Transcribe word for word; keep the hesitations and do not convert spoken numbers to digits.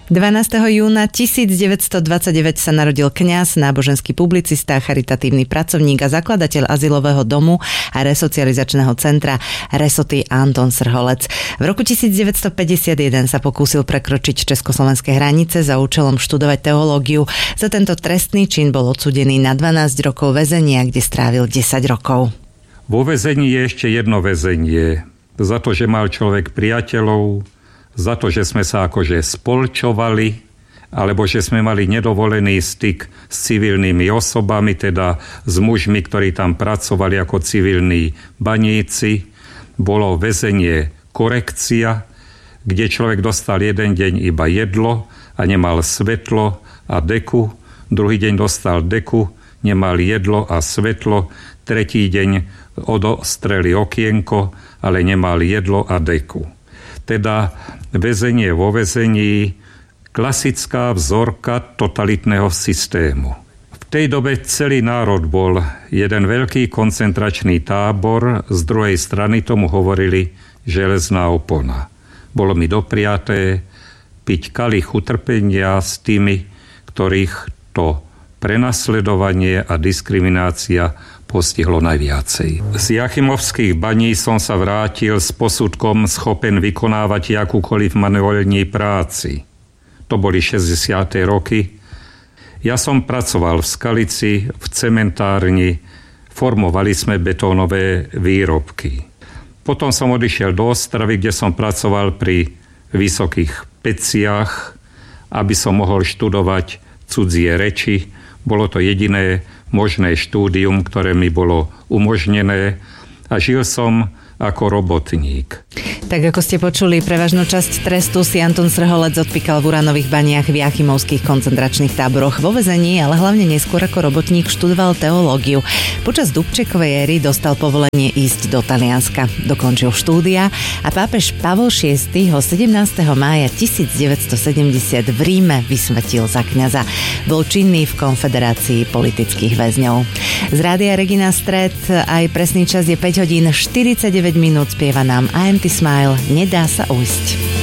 dvanásteho júna tisícdeväťstodvadsaťdeväť sa narodil kňaz, náboženský publicista, charitatívny pracovník a zakladateľ azylového domu a resocializačného centra Resoty Anton Srholec. V roku tisícdeväťstopäťdesiatjeden sa pokúsil prekročiť československé hranice za účelom študovať teológiu. Za tento trestný čin bol odsúdený na dvanásť rokov väzenia, kde strávil desať rokov. Vo väzení je ešte jedno väzenie. Za to, že mal človek priateľov, za to, že sme sa akože spolčovali, alebo že sme mali nedovolený styk s civilnými osobami, teda s mužmi, ktorí tam pracovali ako civilní baníci. Bolo väzenie korekcia, kde človek dostal jeden deň iba jedlo a nemal svetlo a deku. Druhý deň dostal deku, nemal jedlo a svetlo. Tretí deň odostreli okienko, ale nemal jedlo a deku. Teda väzenie vo väzení, klasická vzorka totalitného systému. V tej dobe celý národ bol jeden veľký koncentračný tábor, z druhej strany tomu hovorili železná opona. Bolo mi dopriaté piť kalich utrpenia s tými, ktorých to prenasledovanie a diskriminácia postihlo najviacej. Z Jachimovských baní som sa vrátil s posudkom schopen vykonávať akúkoliv manuálnej práci. To boli šesťdesiate roky. Ja som pracoval v Skalici, v cementárni, formovali sme betónové výrobky. Potom som odišiel do Ostravy, kde som pracoval pri vysokých peciach, aby som mohol študovať cudzie reči. Bolo to jediné možné štúdium, ktoré mi bolo umožnené, a žil som ako robotník. Tak ako ste počuli, prevažnú časť trestu si Anton Srholec odpíkal v uranových baniach v jachimovských koncentračných táboroch. Vo väzení, ale hlavne neskôr ako robotník študoval teológiu. Počas Dubčekovej éry dostal povolenie ísť do Talianska. Dokončil štúdia a pápež Pavol šiesty ho sedemnásteho mája tisícdeväťstosedemdesiat v Ríme vysvetil za kňaza. Bol činný v Konfederácii politických väzňov. Z Rádia Regina Stred aj presný čas je päť hodín štyridsaťdeväť minút, spieva nám á em té Smile Nedá sa ujsť.